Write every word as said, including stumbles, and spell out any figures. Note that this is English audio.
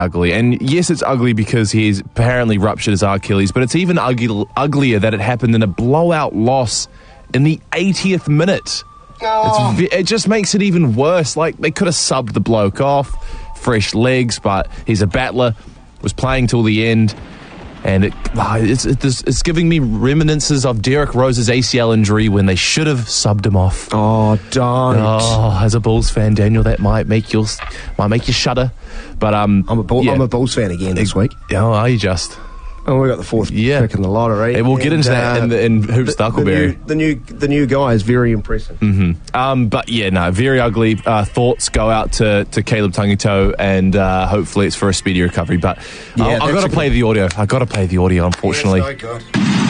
ugly. And yes, it's ugly because he's apparently ruptured his Achilles, but it's even ugly, uglier that it happened in a blowout loss in the eightieth minute. Oh. It's, it just makes it even worse. Like, they could have subbed the bloke off, fresh legs, but he's a battler, was playing till the end. And it, it's, it's, it's giving me reminiscences of Derrick Rose's A C L injury when they should have subbed him off. Oh, don't. Oh, as a Bulls fan, Daniel, that might make you might make you shudder. But um, I'm a Bull, yeah. I'm a Bulls fan again this week. Oh, are you just? Oh, we got the fourth Yeah. pick in the lottery. Hey, we'll get into that in, the, in Hoops the, Duckleberry. The new, the new, the new guy is very impressive. Mm-hmm. Um, but yeah, no, very ugly. Uh, thoughts go out to, to Caleb Tangito, and uh, hopefully it's for a speedy recovery. But Yeah, I've got to play the audio. I've got to play the audio, unfortunately. Yeah, it's no good.